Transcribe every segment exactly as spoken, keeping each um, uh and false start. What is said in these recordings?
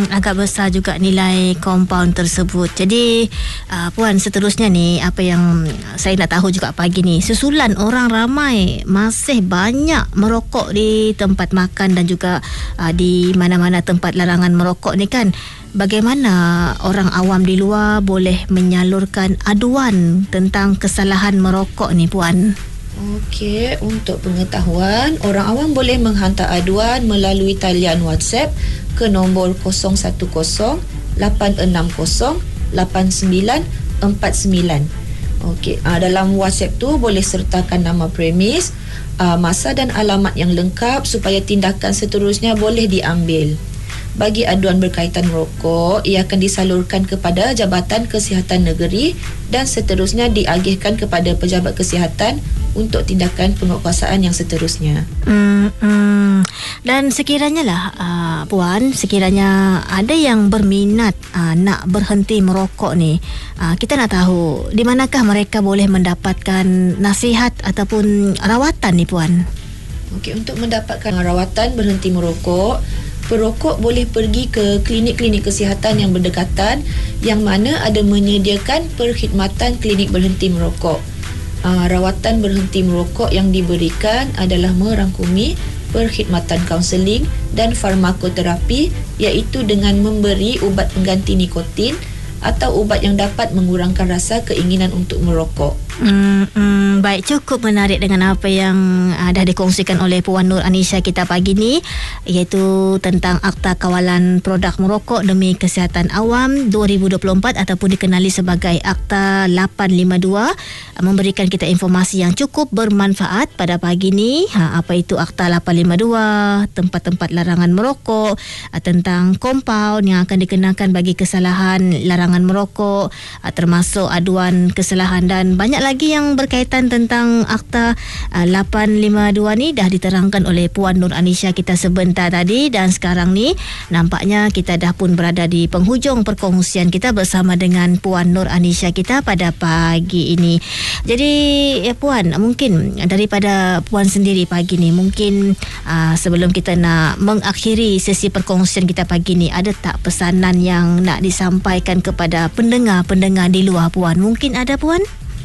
hmm, agak besar juga nilai kompaun tersebut. Jadi uh, Puan, seterusnya ni apa yang saya nak tahu juga pagi ni, susulan orang ramai masih banyak merokok di tempat makan dan juga uh, di mana-mana tempat larangan merokok ni kan. Bagaimana orang awam di luar boleh menyalurkan aduan tentang kesalahan merokok ni, Puan? Okey, untuk pengetahuan, orang awam boleh menghantar aduan melalui talian WhatsApp ke nombor kosong satu kosong lapan enam kosong lapan sembilan empat sembilan. Okey, uh, dalam WhatsApp tu boleh sertakan nama premis, uh, masa dan alamat yang lengkap supaya tindakan seterusnya boleh diambil. Bagi aduan berkaitan merokok, ia akan disalurkan kepada Jabatan Kesihatan Negeri dan seterusnya diagihkan kepada pejabat kesihatan untuk tindakan penguatkuasaan yang seterusnya. Hmm, hmm. Dan sekiranya lah uh, Puan, sekiranya ada yang berminat uh, nak berhenti merokok ni, uh, kita nak tahu di manakah mereka boleh mendapatkan nasihat ataupun rawatan ni, Puan? Okey, untuk mendapatkan rawatan berhenti merokok, perokok boleh pergi ke klinik-klinik kesihatan yang berdekatan yang mana ada menyediakan perkhidmatan klinik berhenti merokok. Uh, rawatan berhenti merokok yang diberikan adalah merangkumi perkhidmatan kaunseling dan farmakoterapi, iaitu dengan memberi ubat pengganti nikotin atau ubat yang dapat mengurangkan rasa keinginan untuk merokok. Hmm, hmm, baik, cukup menarik dengan apa yang uh, dah dikongsikan oleh Puan Nur Anisha kita pagi ni, iaitu tentang Akta Kawalan Produk Merokok Demi Kesihatan Awam dua ribu dua puluh empat ataupun dikenali sebagai Akta lapan lima dua, uh, memberikan kita informasi yang cukup bermanfaat pada pagi ni. Ha, apa itu Akta lapan lima dua, tempat-tempat larangan merokok, uh, tentang kompaun yang akan dikenakan bagi kesalahan larangan merokok, uh, termasuk aduan kesalahan dan banyak lagi yang berkaitan tentang Akta uh, lapan lima dua ni dah diterangkan oleh Puan Nur Anisha kita sebentar tadi, dan sekarang ni nampaknya kita dah pun berada di penghujung perkongsian kita bersama dengan Puan Nur Anisha kita pada pagi ini. Jadi ya Puan, mungkin daripada Puan sendiri pagi ni, mungkin uh, sebelum kita nak mengakhiri sesi perkongsian kita pagi ni, ada tak pesanan yang nak disampaikan kepada pendengar-pendengar di luar, Puan? Mungkin ada, Puan?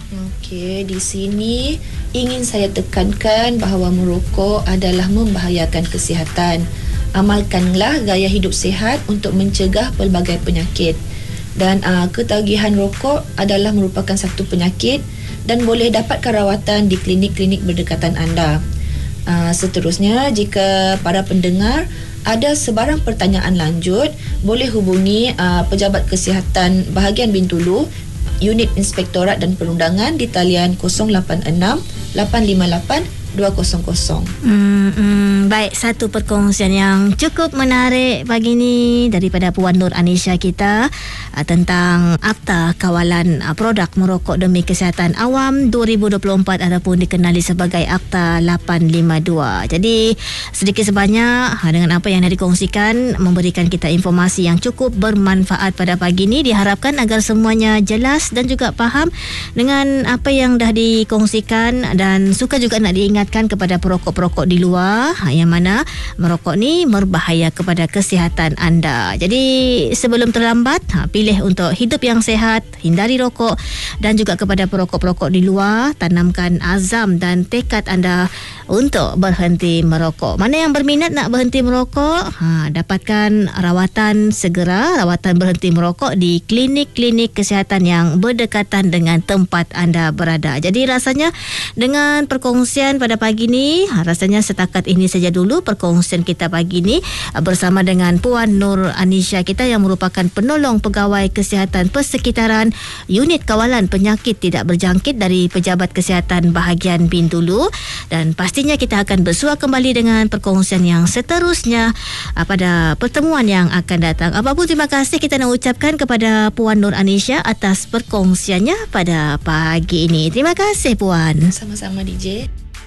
Okey, di sini ingin saya tekankan bahawa merokok adalah membahayakan kesihatan. Amalkanlah gaya hidup sihat untuk mencegah pelbagai penyakit. Dan uh, ketagihan rokok adalah merupakan satu penyakit dan boleh dapatkan rawatan di klinik-klinik berdekatan anda. Uh, seterusnya, jika para pendengar ada sebarang pertanyaan lanjut, boleh hubungi uh, Pejabat Kesihatan Bahagian Bintulu, Unit Inspektorat dan Perundangan di talian kosong lapan enam lapan lima lapan dua kosong kosong. Hmm, hmm, baik, satu perkongsian yang cukup menarik pagi ni daripada Puan Nur Anisha kita uh, tentang Akta Kawalan uh, Produk Merokok Demi Kesihatan Awam dua ribu dua puluh empat ataupun dikenali sebagai Akta lapan lima dua. Jadi sedikit sebanyak uh, dengan apa yang dah dikongsikan memberikan kita informasi yang cukup bermanfaat pada pagi ni. Diharapkan agar semuanya jelas dan juga faham dengan apa yang dah dikongsikan, dan suka juga nak diingat kepada perokok-perokok di luar yang mana merokok ni berbahaya kepada kesihatan anda. Jadi sebelum terlambat, pilih untuk hidup yang sehat, hindari rokok, dan juga kepada perokok-perokok di luar, tanamkan azam dan tekad anda untuk berhenti merokok. Mana yang berminat nak berhenti merokok, ha, dapatkan rawatan segera, rawatan berhenti merokok di klinik-klinik kesihatan yang berdekatan dengan tempat anda berada. Jadi rasanya dengan perkongsian pada pagi ni, rasanya setakat ini saja dulu perkongsian kita pagi ni bersama dengan Puan Nur Anisha kita yang merupakan penolong pegawai kesihatan persekitaran Unit Kawalan Penyakit Tidak Berjangkit dari Pejabat Kesihatan Bahagian Bintulu. Dan pastinya kita akan bersua kembali dengan perkongsian yang seterusnya pada pertemuan yang akan datang. Apapun, terima kasih kita nak ucapkan kepada Puan Nur Anisha atas perkongsiannya pada pagi ini. Terima kasih, Puan. Sama-sama, D J.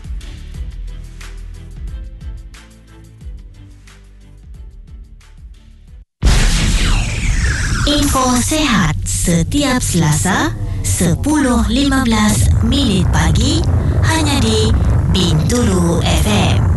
Info Sehat setiap Selasa sepuluh lima belas minit pagi hanya di Bintulu F M.